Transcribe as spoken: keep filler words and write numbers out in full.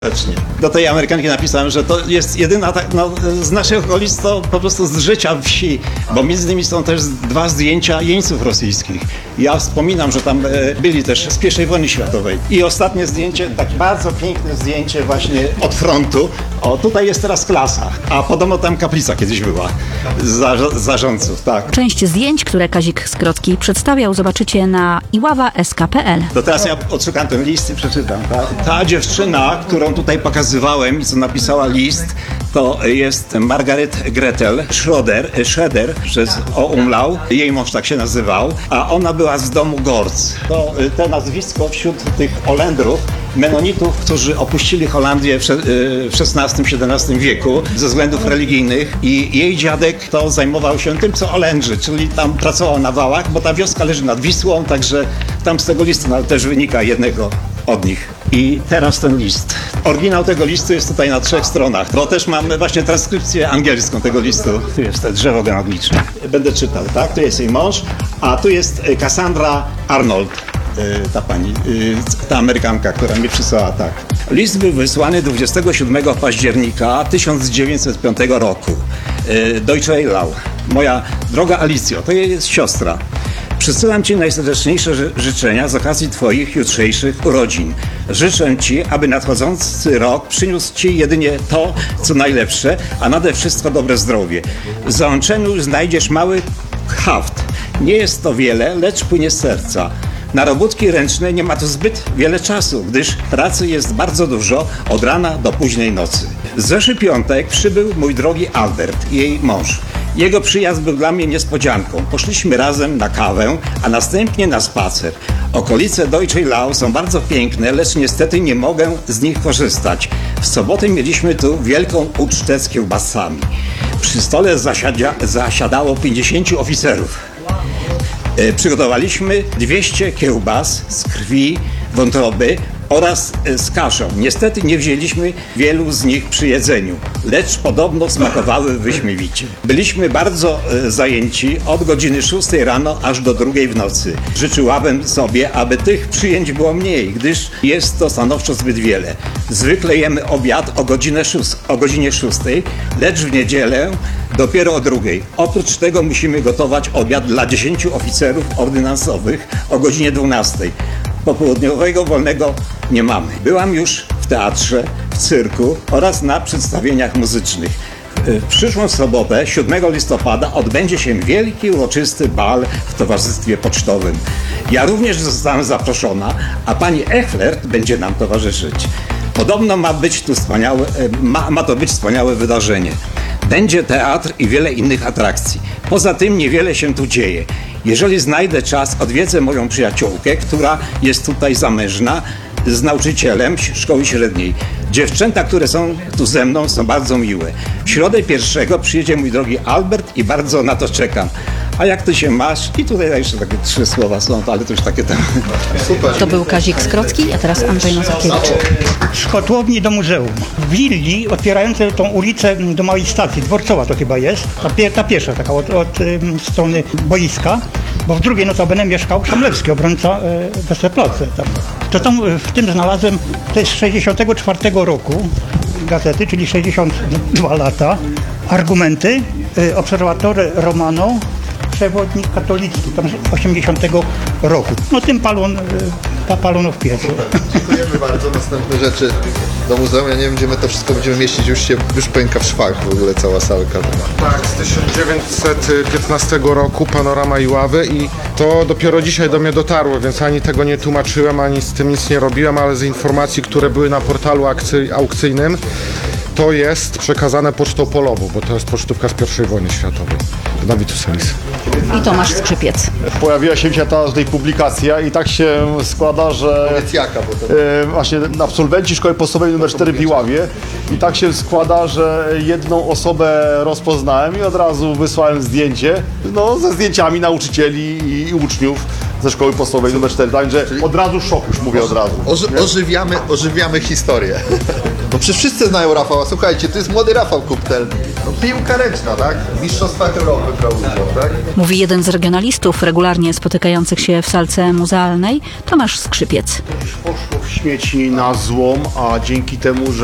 Do tej Amerykanki napisałem, że to jest jedyna, tak, no, z naszych okolic to po prostu z życia wsi, bo między innymi są też dwa zdjęcia jeńców rosyjskich. Ja wspominam, że tam e, byli też z pierwszej wojny światowej. I ostatnie zdjęcie, tak bardzo piękne zdjęcie właśnie od frontu. O, tutaj jest teraz klasa, a podobno tam kaplica kiedyś była za, zarządców, tak. Część zdjęć, które Kazik Skrocki przedstawiał, zobaczycie na iława kropka es ka kropka pe el. To teraz ja odszukam ten list i przeczytam. Ta, ta dziewczyna, którą tutaj pokazywałem i co napisała list, to jest Margaret Gretel Schroeder, Schroeder przez o umlau, jej mąż tak się nazywał, a ona była z domu Gorc. To te nazwisko wśród tych Olendrów, menonitów, którzy opuścili Holandię w szesnastym siedemnastym wieku ze względów religijnych i jej dziadek to zajmował się tym, co Olendrzy, czyli tam pracował na wałach, bo ta wioska leży nad Wisłą, także tam z tego listu też wynika jednego od nich. I teraz ten list. Oryginał tego listu jest tutaj na trzech stronach, bo też mamy właśnie transkrypcję angielską tego listu. Tu jest to drzewo genealogiczne. Będę czytał, tak? Tu jest jej mąż, a tu jest Cassandra Arnold. Ta pani, ta Amerykanka, która mi przysłała, tak. List był wysłany dwudziestego siódmego października tysiąc dziewięćset piątego roku. Deutsche Eilau. Moja droga Alicjo, to jest siostra. Przysyłam Ci najserdeczniejsze ży- życzenia z okazji Twoich jutrzejszych urodzin. Życzę Ci, aby nadchodzący rok przyniósł Ci jedynie to, co najlepsze, a nade wszystko dobre zdrowie. W załączeniu znajdziesz mały haft. Nie jest to wiele, lecz płynie z serca. Na robótki ręczne nie ma tu zbyt wiele czasu, gdyż pracy jest bardzo dużo od rana do późnej nocy. W zeszły piątek przybył mój drogi Albert, jej mąż. Jego przyjazd był dla mnie niespodzianką. Poszliśmy razem na kawę, a następnie na spacer. Okolice Deutsche Eilau są bardzo piękne, lecz niestety nie mogę z nich korzystać. W sobotę mieliśmy tu wielką ucztę z kiełbasami. Przy stole zasiadzia, zasiadało pięćdziesięciu oficerów. E, przygotowaliśmy dwieście kiełbas z krwi, wątroby oraz z kaszą. Niestety nie wzięliśmy wielu z nich przy jedzeniu, lecz podobno smakowały wyśmiewicie. Byliśmy bardzo e, zajęci od godziny szóstej rano aż do drugiej w nocy. Życzyłabym sobie, aby tych przyjęć było mniej, gdyż jest to stanowczo zbyt wiele. Zwykle jemy obiad o, godzinę szóst- o godzinie szóstej, lecz w niedzielę dopiero o drugiej. Oprócz tego musimy gotować obiad dla dziesięciu oficerów ordynansowych o godzinie dwunastej. Popołudniowego wolnego nie mamy. Byłam już w teatrze, w cyrku oraz na przedstawieniach muzycznych. W przyszłą sobotę, siódmego listopada, odbędzie się wielki, uroczysty bal w towarzystwie pocztowym. Ja również zostałem zaproszona, a pani Echlert będzie nam towarzyszyć. Podobno ma być tu wspaniałe, ma, ma to być wspaniałe wydarzenie. Będzie teatr i wiele innych atrakcji. Poza tym niewiele się tu dzieje. Jeżeli znajdę czas, odwiedzę moją przyjaciółkę, która jest tutaj zamężna, z nauczycielem szkoły średniej. Dziewczęta, które są tu ze mną, są bardzo miłe. W środę pierwszego przyjedzie mój drogi Albert i bardzo na to czekam. A jak ty się masz? I tutaj jeszcze takie trzy słowa są, ale to już takie tam... Super. To był Kazik Skrocki, a teraz Andrzej Nozakiewicz. Z kotłowni do muzeum. W willi otwierającej tą ulicę do małej stacji, Dworcowa to chyba jest, ta, pie, ta pierwsza taka od, od um, strony boiska, bo w drugiej notabene mieszkał Szamlewski, obrońca e, Westerplatte. Tam. To tam w tym znalazłem, to jest z sześćdziesiątego czwartego roku gazety, czyli sześćdziesiąt dwa lata, argumenty, e, obserwatory Romano, przewodnik katolicki, tam z osiemdziesiątego roku. No tym palon, pa, palono w piecu. Dziękujemy bardzo. Następne rzeczy do muzeum. Ja nie wiem, gdzie my to wszystko będziemy mieścić. Już się już pęka w szwach w ogóle cała salka. Tak, z tysiąc dziewięćset piętnastego roku panorama Iławy i to dopiero dzisiaj do mnie dotarło, więc ani tego nie tłumaczyłem, ani z tym nic nie robiłem, ale z informacji, które były na portalu akcy- aukcyjnym, to jest przekazane pocztą polową, bo to jest pocztówka z pierwszej wojny światowej. Navitus Salis. I Tomasz Skrzypiec. Pojawiła się dzisiaj ta tutaj publikacja i tak się składa, że Powiedz jaka, bo to... e, właśnie absolwenci szkoły podstawowej numer cztery w Iławie i tak się składa, że jedną osobę rozpoznałem i od razu wysłałem zdjęcie, no ze zdjęciami nauczycieli i, i uczniów ze szkoły podstawowej numer cztery, także od razu szok, już mówię od razu. Oży, ożywiamy, ożywiamy historię. przecież wszyscy znają Rafała, słuchajcie, to jest młody Rafał Kuptel. No, piłka ręczna, tak? W mistrzostwach Europy brał udział, tak? Mówi jeden z regionalistów regularnie spotykających się w salce muzealnej, Tomasz Skrzypiec. Poszło w śmieci na złom, a dzięki temu, że